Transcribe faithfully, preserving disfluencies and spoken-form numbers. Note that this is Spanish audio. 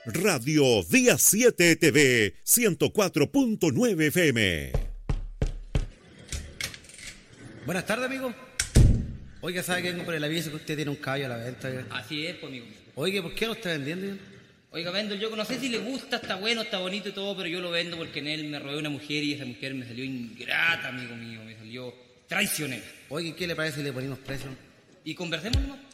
Radio Día siete T V, ciento cuatro punto nueve F M. Buenas tardes, amigo. Oiga, ¿sabe que vengo por el aviso que usted tiene un caballo a la venta? Así es, pues, amigo. Oiga, ¿por qué lo está vendiendo? Oiga, vendo yo, no sé si le gusta, está bueno, está bonito y todo, pero yo lo vendo porque en él me robé una mujer y esa mujer me salió ingrata, amigo mío, me salió traicionera. Oiga, ¿qué le parece si le ponemos precio? Y conversemos nomás.